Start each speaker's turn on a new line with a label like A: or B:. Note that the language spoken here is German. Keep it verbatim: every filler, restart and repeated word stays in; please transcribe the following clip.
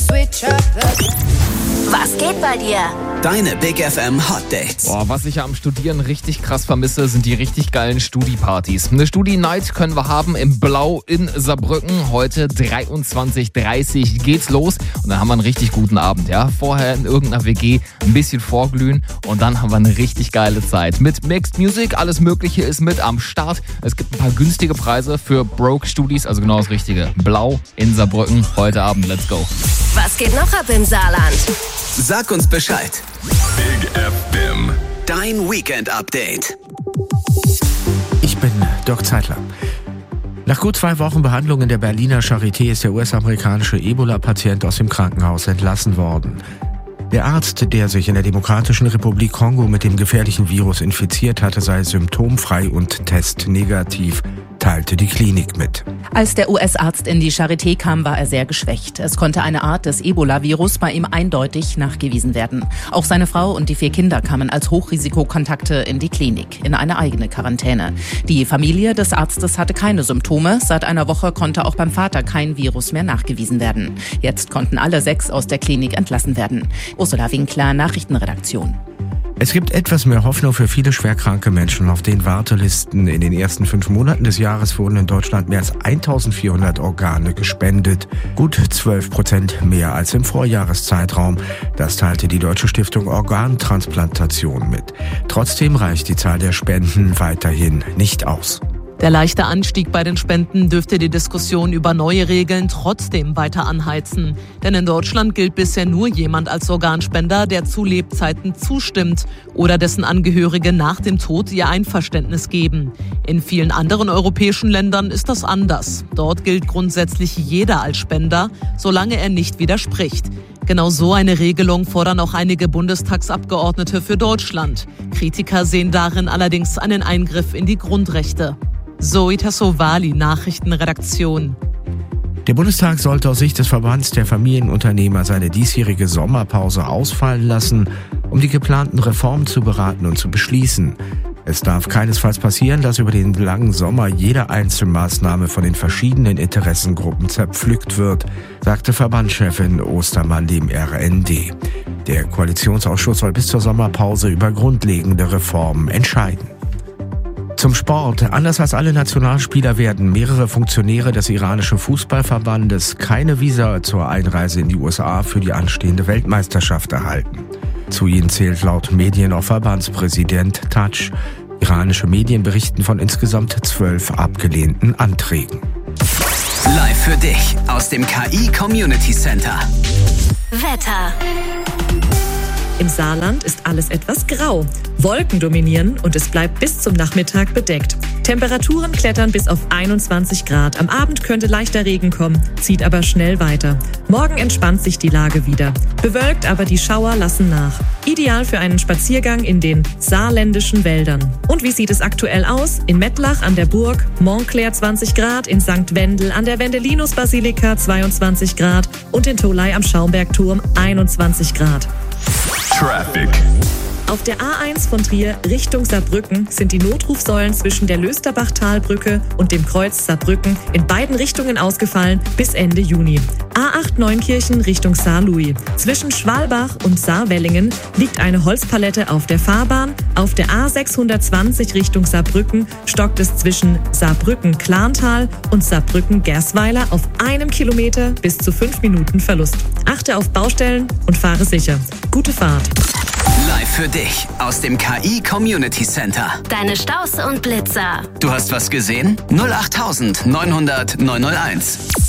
A: Was geht bei dir?
B: Deine Big F M Hot Dates.
C: Boah, was ich ja am Studieren richtig krass vermisse, sind die richtig geilen Studi-Partys. Eine Studi-Night können wir haben im Blau in Saarbrücken. Heute dreiundzwanzig Uhr dreißig geht's los und dann haben wir einen richtig guten Abend. Ja, vorher in irgendeiner W G ein bisschen vorglühen und dann haben wir eine richtig geile Zeit. Mit Mixed Music, alles Mögliche ist mit am Start. Es gibt ein paar günstige Preise für Broke-Studis, also genau das Richtige. Blau in Saarbrücken, heute Abend. Let's go.
A: Was geht noch ab im Saarland?
B: Sag uns Bescheid.
D: Big F M.
B: Dein Weekend-Update.
E: Ich bin Dirk Zeitler. Nach gut zwei Wochen Behandlung in der Berliner Charité ist der U S-amerikanische Ebola-Patient aus dem Krankenhaus entlassen worden. Der Arzt, der sich in der Demokratischen Republik Kongo mit dem gefährlichen Virus infiziert hatte, sei symptomfrei und testnegativ, teilte die Klinik mit.
F: Als der U S-Arzt in die Charité kam, war er sehr geschwächt. Es konnte eine Art des Ebola-Virus bei ihm eindeutig nachgewiesen werden. Auch seine Frau und die vier Kinder kamen als Hochrisikokontakte in die Klinik, in eine eigene Quarantäne. Die Familie des Arztes hatte keine Symptome. Seit einer Woche konnte auch beim Vater kein Virus mehr nachgewiesen werden. Jetzt konnten alle sechs aus der Klinik entlassen werden. Ursula Winkler, Nachrichtenredaktion.
E: Es gibt etwas mehr Hoffnung für viele schwerkranke Menschen auf den Wartelisten. In den ersten fünf Monaten des Jahres wurden in Deutschland mehr als eintausendvierhundert Organe gespendet. Gut zwölf Prozent mehr als im Vorjahreszeitraum. Das teilte die Deutsche Stiftung Organtransplantation mit. Trotzdem reicht die Zahl der Spenden weiterhin nicht aus.
G: Der leichte Anstieg bei den Spenden dürfte die Diskussion über neue Regeln trotzdem weiter anheizen. Denn in Deutschland gilt bisher nur jemand als Organspender, der zu Lebzeiten zustimmt oder dessen Angehörige nach dem Tod ihr Einverständnis geben. In vielen anderen europäischen Ländern ist das anders. Dort gilt grundsätzlich jeder als Spender, solange er nicht widerspricht. Genau so eine Regelung fordern auch einige Bundestagsabgeordnete für Deutschland. Kritiker sehen darin allerdings einen Eingriff in die Grundrechte. Zoe Tassovali, Nachrichtenredaktion.
E: Der Bundestag sollte aus Sicht des Verbands der Familienunternehmer seine diesjährige Sommerpause ausfallen lassen, um die geplanten Reformen zu beraten und zu beschließen. Es darf keinesfalls passieren, dass über den langen Sommer jede Einzelmaßnahme von den verschiedenen Interessengruppen zerpflückt wird, sagte Verbandschefin Ostermann dem R N D. Der Koalitionsausschuss soll bis zur Sommerpause über grundlegende Reformen entscheiden. Zum Sport. Anders als alle Nationalspieler werden mehrere Funktionäre des iranischen Fußballverbandes keine Visa zur Einreise in die U S A für die anstehende Weltmeisterschaft erhalten. Zu ihnen zählt laut Medien auch Verbandspräsident Tadsch. Iranische Medien berichten von insgesamt zwölf abgelehnten Anträgen.
B: Live für dich aus dem K I Community Center.
A: Wetter.
H: Im Saarland ist alles etwas grau. Wolken dominieren und es bleibt bis zum Nachmittag bedeckt. Temperaturen klettern bis auf einundzwanzig Grad. Am Abend könnte leichter Regen kommen, zieht aber schnell weiter. Morgen entspannt sich die Lage wieder. Bewölkt, aber die Schauer lassen nach. Ideal für einen Spaziergang in den saarländischen Wäldern. Und wie sieht es aktuell aus? In Mettlach an der Burg, Montclair zwanzig Grad, in Sankt Wendel an der Wendelinus-Basilika zweiundzwanzig Grad und in Tolai am Schaumbergturm einundzwanzig Grad.
D: Traffic.
H: Auf der A eins von Trier Richtung Saarbrücken sind die Notrufsäulen zwischen der Lösterbach-Talbrücke und dem Kreuz Saarbrücken in beiden Richtungen ausgefallen bis Ende Juni. A acht Neunkirchen Richtung Saarlouis. Zwischen Schwalbach und Saarwellingen liegt eine Holzpalette auf der Fahrbahn. Auf der A sechshundertzwanzig Richtung Saarbrücken stockt es zwischen Saarbrücken-Klarntal und Saarbrücken-Gersweiler auf einem Kilometer bis zu fünf Minuten Verlust. Achte auf Baustellen und fahre sicher. Gute Fahrt.
B: Live für dich aus dem K I Community Center.
A: Deine Staus und Blitzer.
B: Du hast was gesehen? null acht neunhundert neunhunderteins.